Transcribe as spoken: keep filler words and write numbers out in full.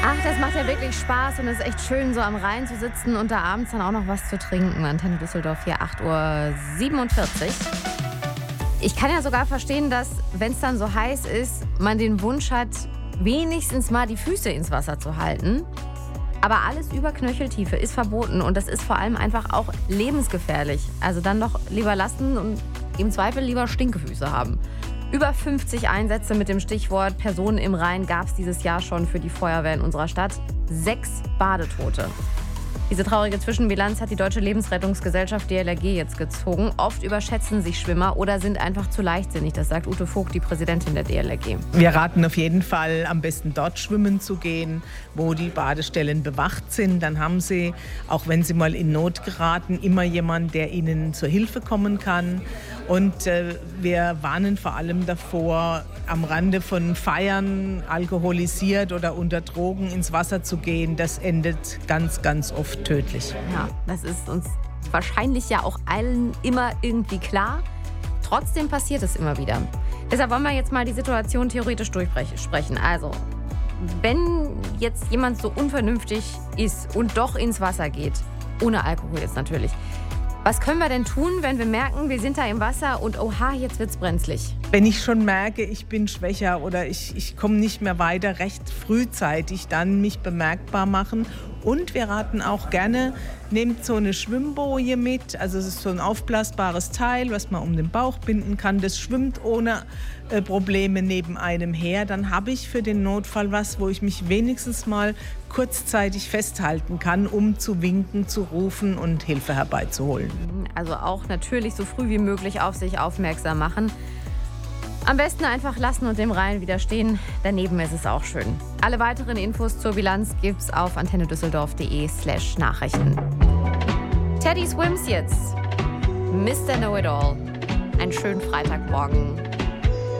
Ach, das macht ja wirklich Spaß und es ist echt schön, so am Rhein zu sitzen und da abends dann auch noch was zu trinken. Antenne Düsseldorf hier, acht Uhr siebenundvierzig. Ich kann ja sogar verstehen, dass, wenn es dann so heiß ist, man den Wunsch hat, wenigstens mal die Füße ins Wasser zu halten. Aber alles über Knöcheltiefe ist verboten und das ist vor allem einfach auch lebensgefährlich. Also dann doch lieber lassen und im Zweifel lieber Stinkefüße haben. Über fünfzig Einsätze mit dem Stichwort Personen im Rhein gab es dieses Jahr schon für die Feuerwehr in unserer Stadt. Sechs Badetote. Diese traurige Zwischenbilanz hat die Deutsche Lebensrettungsgesellschaft D L R G jetzt gezogen. Oft überschätzen sich Schwimmer oder sind einfach zu leichtsinnig. Das sagt Ute Vogt, die Präsidentin der D L R G. Wir raten auf jeden Fall, am besten dort schwimmen zu gehen, wo die Badestellen bewacht sind. Dann haben Sie, auch wenn Sie mal in Not geraten, immer jemanden, der Ihnen zur Hilfe kommen kann. Und äh, wir warnen vor allem davor, am Rande von Feiern alkoholisiert oder unter Drogen ins Wasser zu gehen. Das endet ganz, ganz oft tödlich. Ja, das ist uns wahrscheinlich ja auch allen immer irgendwie klar. Trotzdem passiert es immer wieder. Deshalb wollen wir jetzt mal die Situation theoretisch durchsprechen. Also, wenn jetzt jemand so unvernünftig ist und doch ins Wasser geht, ohne Alkohol jetzt natürlich, was können wir denn tun, wenn wir merken, wir sind da im Wasser und oha, jetzt wird's brenzlig? Wenn ich schon merke, ich bin schwächer oder ich, ich komme nicht mehr weiter, recht frühzeitig dann mich bemerkbar machen. Und wir raten auch gerne, nehmt so eine Schwimmboje mit. Also es ist so ein aufblasbares Teil, was man um den Bauch binden kann. Das schwimmt ohne äh, Probleme neben einem her. Dann habe ich für den Notfall was, wo ich mich wenigstens mal kurzzeitig festhalten kann, um zu winken, zu rufen und Hilfe herbeizuholen. Also auch natürlich so früh wie möglich auf sich aufmerksam machen. Am besten einfach lassen und dem Rhein widerstehen. Daneben ist es auch schön. Alle weiteren Infos zur Bilanz gibt's auf antennedüsseldorf.de slash Nachrichten. Teddy Swims jetzt. Mister Know-It-All. Einen schönen Freitagmorgen.